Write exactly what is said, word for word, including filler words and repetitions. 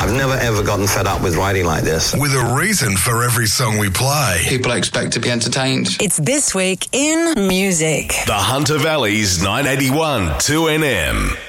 I've never ever gotten fed up with writing like this. With a reason for every song we play. People expect to be entertained. It's This Week in Music. The Hunter Valley's nine eighty-one two N M.